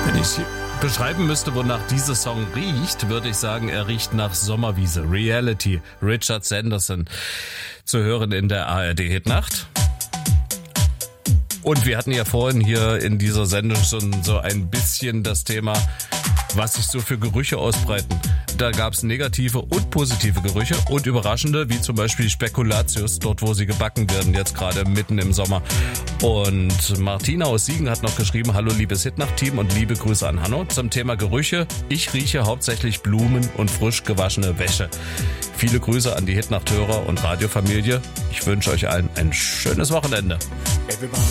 Wenn ich beschreiben müsste, wonach dieser Song riecht, würde ich sagen, er riecht nach Sommerwiese. Reality, Richard Sanderson, zu hören in der ARD-Hitnacht. Und wir hatten ja vorhin hier in dieser Sendung schon so ein bisschen das Thema, was sich so für Gerüche ausbreiten. Da gab es negative und positive Gerüche und überraschende, wie zum Beispiel Spekulatius, dort wo sie gebacken werden, jetzt gerade mitten im Sommer. Und Martina aus Siegen hat noch geschrieben, hallo liebes Hitnacht-Team und liebe Grüße an Hanno zum Thema Gerüche. Ich rieche hauptsächlich Blumen und frisch gewaschene Wäsche. Viele Grüße an die Hitnacht-Hörer und Radiofamilie. Ich wünsche euch allen ein schönes Wochenende.